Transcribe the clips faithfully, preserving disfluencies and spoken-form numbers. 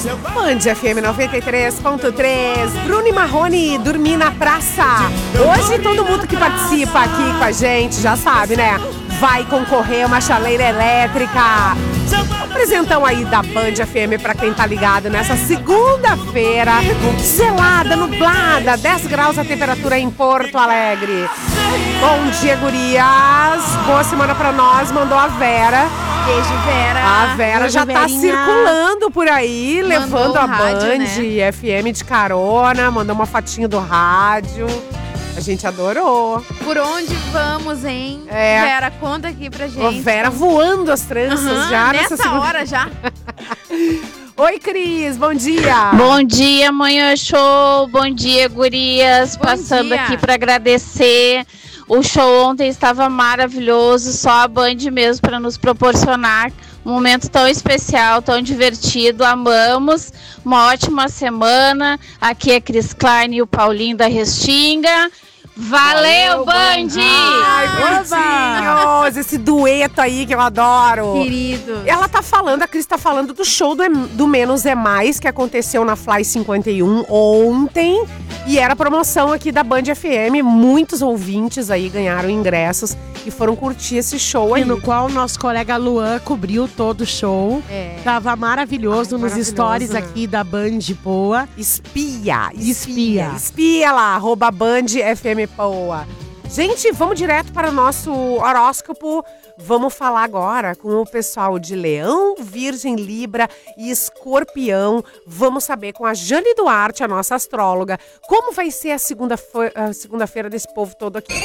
Band F M noventa e três ponto três. Bruno e Marrone, Dormir na Praça. Hoje todo mundo que participa aqui com a gente já sabe, né? Vai concorrer a uma chaleira elétrica. Apresentão aí da Band F M pra quem tá ligado nessa segunda-feira. Gelada, nublada, dez graus a temperatura em Porto Alegre. Bom dia, gurias. Boa semana pra nós, mandou a Vera. Beijo, Vera. A Vera Beijo, já tá Verinha. circulando por aí, Mandou levando o a rádio, Band né? F M de carona, mandou uma fotinho do rádio. A gente adorou. Por onde vamos, hein? É. Vera, conta aqui pra gente. Ô, Vera voando as tranças Aham, já nessa nessa segunda... hora já. Oi, Cris, bom dia. Bom dia, Manhã Show. Bom dia, gurias. Bom Passando dia. aqui para agradecer. O show ontem estava maravilhoso. Só a Band mesmo para nos proporcionar um momento tão especial, tão divertido. Amamos. Uma ótima semana. Aqui é Cris Klein e o Paulinho da Restinga. Valeu, Band! Ai, bonitinhos. Esse dueto aí que eu adoro. Querido. Ela tá falando, a Cris tá falando do show do, do Menos é Mais, que aconteceu na Fly cinquenta e um ontem. E era promoção aqui da Band F M. Muitos ouvintes aí ganharam ingressos e foram curtir esse show aí. E no qual o nosso colega Luan cobriu todo o show. É. Tava maravilhoso Ai, nos maravilhoso, stories né? aqui da Band Poa. Espia, espia, Espia. espia lá, arroba Band F M Poa. Gente, vamos direto para o nosso horóscopo. Vamos falar agora com o pessoal de Leão, Virgem, Libra e Escorpião. Vamos saber com a Jane Duarte, a nossa astróloga, como vai ser a segunda-feira a segunda-feira desse povo todo aqui.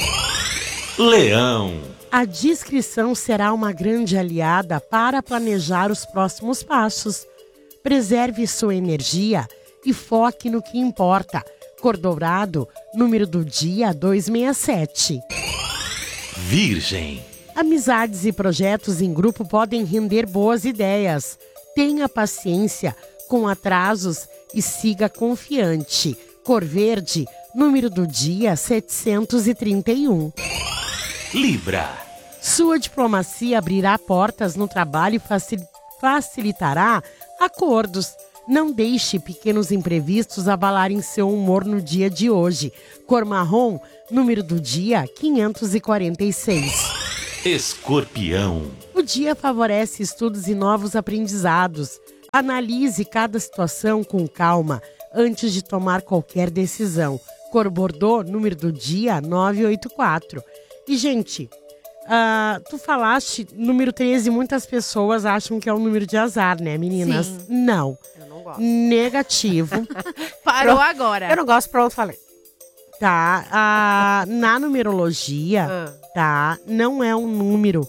Leão, A discrição será uma grande aliada para planejar os próximos passos. Preserve sua energia e foque no que importa. Cor dourado, número do dia duzentos e sessenta e sete. Virgem, Amizades e projetos em grupo podem render boas ideias. Tenha paciência com atrasos e siga confiante. Cor verde, número do dia setecentos e trinta e um. Libra, Sua diplomacia abrirá portas no trabalho e facil- facilitará acordos. Não deixe pequenos imprevistos abalarem seu humor no dia de hoje. Cor marrom, número do dia quinhentos e quarenta e seis. Escorpião, O dia favorece estudos e novos aprendizados. Analise cada situação com calma antes de tomar qualquer decisão. Cor bordô, número do dia novecentos e oitenta e quatro. E, gente, ah, tu falaste número treze, muitas pessoas acham que é um número de azar, né, meninas? Sim. Não. Eu não gosto. Negativo. Parou Pronto. agora. Eu não gosto, pronto, falei. Tá? Ah, na numerologia, Ah. tá? Não é um número,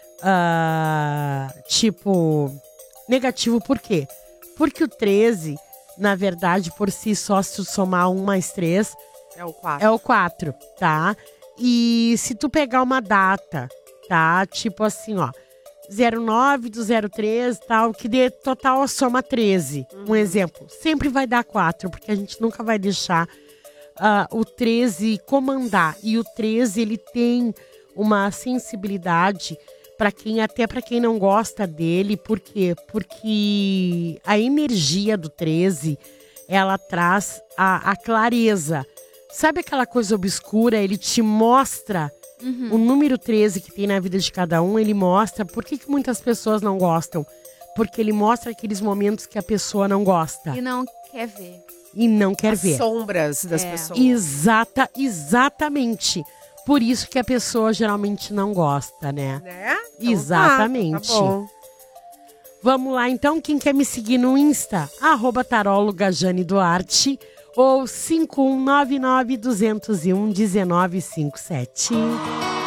ah, tipo, negativo. Por quê? Porque o treze, na verdade, por si só, se tu somar um mais três, É o quatro. é o quatro, tá? E se tu pegar uma data, tá? Tipo assim, ó, zero nove do zero três, tal, que dê total a soma treze. Um exemplo. Sempre vai dar quatro, porque a gente nunca vai deixar ah, o treze comandar. E o treze, ele tem uma sensibilidade para quem, até para quem não gosta dele. Por quê? Porque a energia do treze, ela traz a, a clareza. Sabe aquela coisa obscura? Ele te mostra o número treze que tem na vida de cada um. Ele mostra por que, que muitas pessoas não gostam. Porque ele mostra aqueles momentos que a pessoa não gosta E não quer ver. e não quer As ver. sombras das É. pessoas. Exata, exatamente. Por isso que a pessoa geralmente não gosta, né? Né? Então Exatamente. Tá, tá bom. Vamos lá, então. Quem quer me seguir no Insta? Arroba taróloga Jane Duarte ou cinco um nove nove, dois zero um, um nove cinco sete.